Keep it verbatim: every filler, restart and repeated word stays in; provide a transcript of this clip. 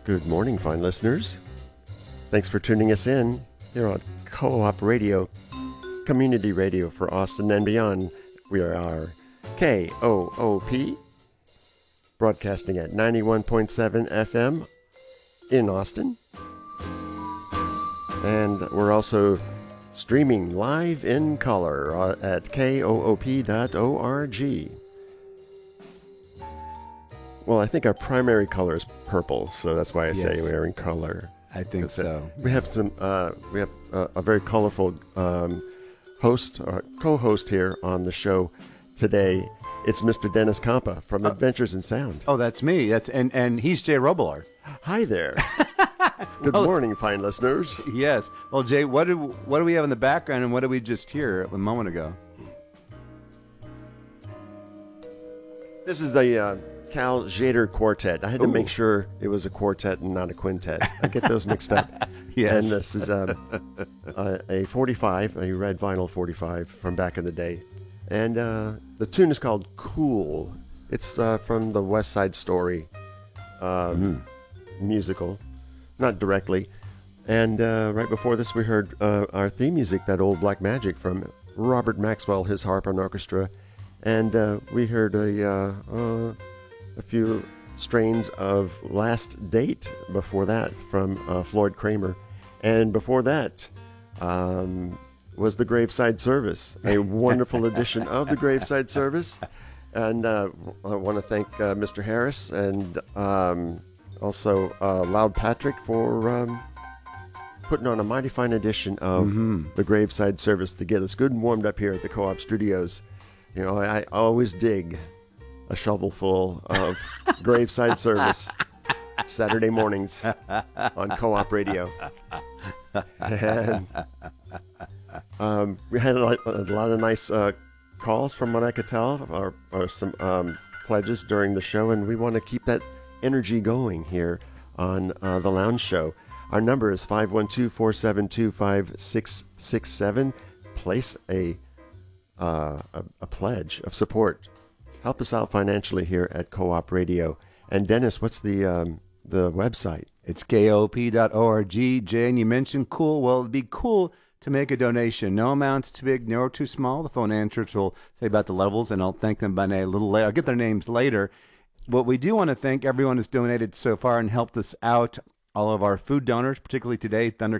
Good morning, fine listeners. Thanks for tuning us in here on Co-op Radio, community radio for Austin and beyond. We are K O O P, broadcasting at ninety-one point seven F M in Austin. And we're also streaming live in color at K O O P dot org. Well, I think our primary color is purple, so that's why I say Yes. we're in color. I think so. We have some. Uh, we have uh, a very colorful um, host, or co-host here on the show today. It's Mister Dennis Campa from Oh. Adventures in Sound. Oh, that's me. That's and and he's Jay Robillard. Hi there. Good Well- morning, fine listeners. Yes. Well, Jay, what do what do we have in the background, and what did we just hear a moment ago? This is the uh, Cal Jader Quartet. I had to Ooh. make sure it was a quartet and not a quintet. I get those mixed up. Yes. And this is um, a, a forty-five, a red vinyl forty-five from back in the day. And uh, the tune is called Cool. It's uh, from the West Side Story um, musical, not directly. And uh, right before this, we heard uh, our theme music, that Old Black Magic from Robert Maxwell, his harp and orchestra. And uh, we heard a, uh, uh, a few strains of Last Date before that from uh, Floyd Kramer. And before that um, was the Graveside Service, a wonderful edition of the Graveside Service. And uh, I want to thank uh, Mister Harris and um, also uh, Loud Patrick for um, putting on a mighty fine edition of the Graveside Service to get us good and warmed up here at the Co-op Studios. You know, I, I always dig a shovelful of Graveside Service Saturday mornings on Co-op Radio. And um, we had a lot, a lot of nice uh, calls from what I could tell, or, or some um, pledges during the show, and we want to keep that energy going here on uh, the Lounge Show. Our number is five one two, four seven two, five six six seven. Place a, uh, a a pledge of support. Help us out financially here at Co-op Radio. And Dennis, what's the um, the website? It's K O P dot org. Jay, and you mentioned cool. Well, it'd be cool to make a donation. No amount's too big nor too small. The phone answers will say about the levels, and I'll thank them by name a little later. I'll get their names later. What we do want to thank everyone who's donated so far and helped us out. All of our food donors, particularly today, Thunder